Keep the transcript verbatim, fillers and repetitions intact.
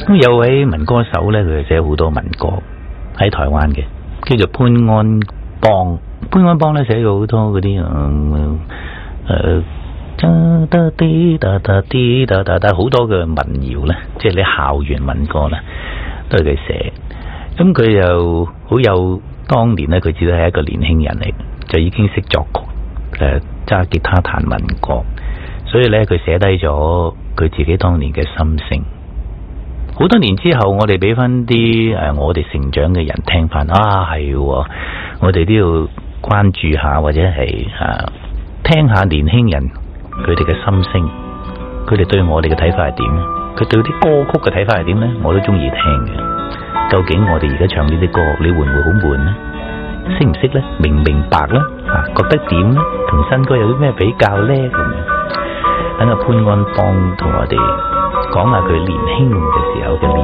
咁有位民歌手咧，佢寫好多民歌喺台灣嘅，叫做潘安邦。潘安邦咧寫咗好多嗰啲誒誒，噠噠滴噠噠滴噠噠噠，好多嘅民謠咧，即係你校園民歌啦，都係佢寫。咁佢又好有當年咧，佢自己係一個年輕人嚟，就已經識作曲，誒揸吉他彈民歌，所以咧佢寫低咗佢自己當年嘅心聲。好多年之後，我哋俾翻啲誒我哋成長嘅人聽翻，啊係，我哋都要關注下或者係啊聽下年輕人佢哋嘅心聲，佢哋對我哋嘅睇法係點咧？佢對啲歌曲嘅睇法係點咧？我都中意聽嘅。究竟我哋而家唱呢啲歌，你會唔會好悶咧？識唔識咧？明唔明白咧？啊，覺得點咧？同新歌有啲咩比較咧？咁樣，等阿潘安邦同我哋講下佢年輕嘅時候嘅年